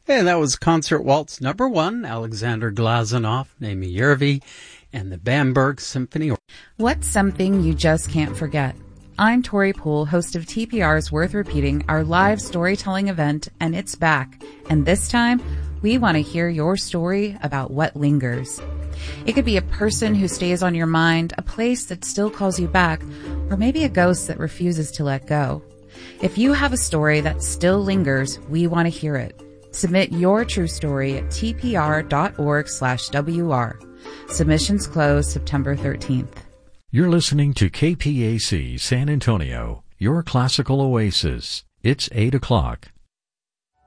And that was Concert Waltz number 1, Alexander Glazunov, Naomi Yervi, and the Bamberg Symphony. What's something you just can't forget? I'm Tori Poole, host of TPR's Worth Repeating, our live storytelling event, and it's back. And this time, we want to hear your story about what lingers. It could be a person who stays on your mind, a place that still calls you back, or maybe a ghost that refuses to let go. If you have a story that still lingers, we want to hear it. Submit your true story at tpr.org/WR. Submissions close September 13th. You're listening to KPAC San Antonio, your classical oasis. It's 8 o'clock.